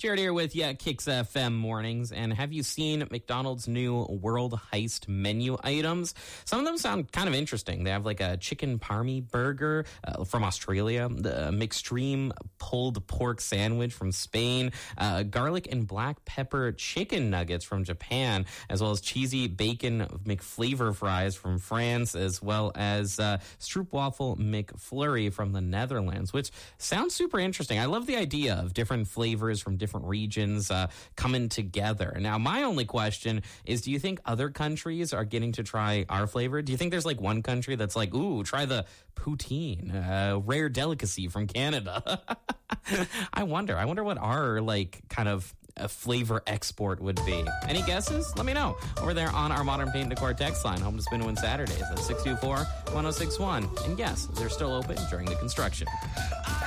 Jared here with you at Kicks FM Mornings. And have you seen McDonald's new World Heist menu items? Some of them sound kind of interesting. They have like a chicken parmy burger from Australia, the McStream pulled pork sandwich from Spain, garlic and black pepper chicken nuggets from Japan, as well as cheesy bacon McFlavor fries from France, as well as stroopwafel McFlurry from the Netherlands, which sounds super interesting. I love the idea of different flavors from different regions coming together. Now, my only question is, do you think other countries are getting to try our flavor? Do you think there's like one country that's like, ooh, try the poutine, rare delicacy from Canada? I wonder what our like kind of a flavor export would be. Any guesses? Let me know over there on our Modern Paint Decor text line, home to Spin Win Saturdays at 624-1061. And yes, they're still open during the construction.